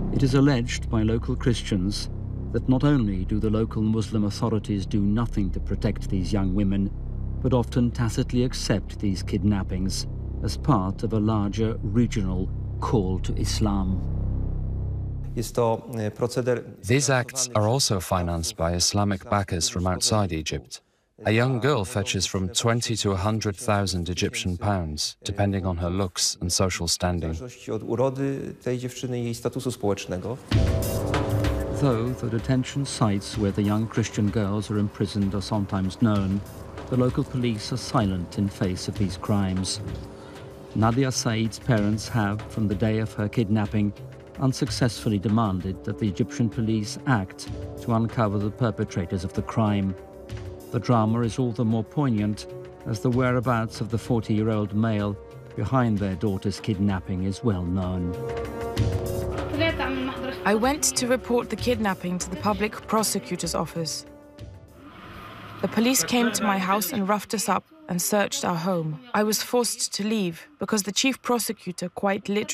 It is alleged by local Christians that not only do the local Muslim authorities do nothing to protect these young women, but often tacitly accept these kidnappings as part of a larger regional call to Islam. These acts are also financed by Islamic backers from outside Egypt. A young girl fetches from 20 to 100,000 Egyptian pounds, depending on her looks and social standing. Though the detention sites where the young Christian girls are imprisoned are sometimes known, the local police are silent in face of these crimes. Nadia Said's parents have, from the day of her kidnapping, unsuccessfully demanded that the Egyptian police act to uncover the perpetrators of the crime. The drama is all the more poignant as the whereabouts of the 40-year-old male behind their daughter's kidnapping is well known. I went to report the kidnapping to the public prosecutor's office. The police came to my house and roughed us up and searched our home. I was forced to leave because the chief prosecutor quite literally